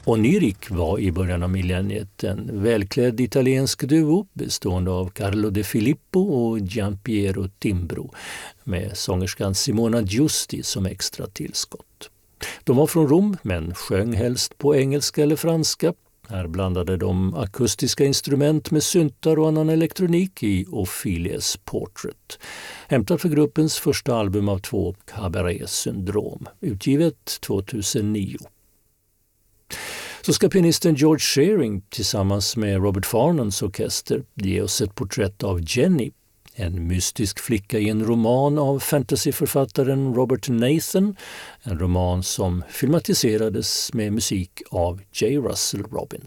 Oniric var i början av millenniet en välklädd italiensk duo bestående av Carlo De Filippo och Giampiero Timbro med sångerskan Simona Giusti som extra tillskott. De var från Rom men sjöng helst på engelska eller franska. Här blandade de akustiska instrument med syntar och annan elektronik i Ophelias Portrait. Hämtat för gruppens första album av 2, Cabaret Syndrom, utgivet 2009. Så ska pianisten George Shearing tillsammans med Robert Farnons orkester ge oss ett porträtt av Jenny, en mystisk flicka i en roman av fantasyförfattaren Robert Nathan, en roman som filmatiserades med musik av J. Russell Robinson.